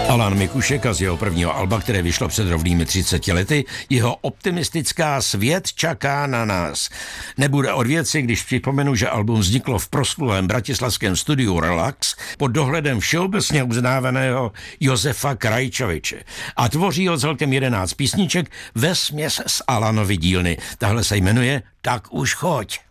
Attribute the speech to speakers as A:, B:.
A: Alan Mikušek a z jeho prvního alba, které vyšlo před rovnými 30 lety, jeho optimistická Svět čaká na nás. Nebude od věci, když připomenu, že album vzniklo v proslulém bratislavském studiu Relax pod dohledem všeobecně uznávaného Josefa Krajčoviče. A tvoří ho celkem 11 písniček vesměs z Alanovy dílny. Tahle se jmenuje Tak už choď.